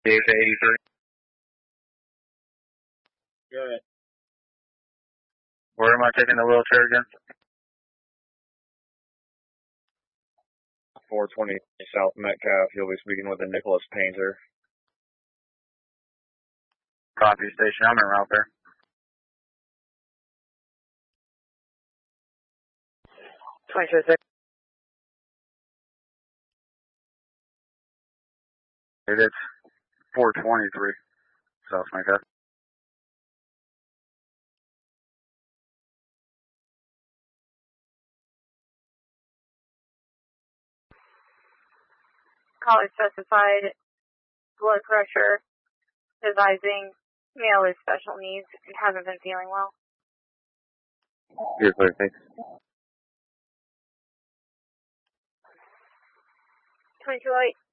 Asia 83. Good. Where am I taking the wheelchair again? 420 South Metcalf. You'll be speaking with a Nicholas Painter. Copy station. I'm en route there. 26. It is 423 South Metcalf. Caller specified blood pressure, advising male with special needs, and hasn't been feeling well. Yes, sir. Thanks. 2208.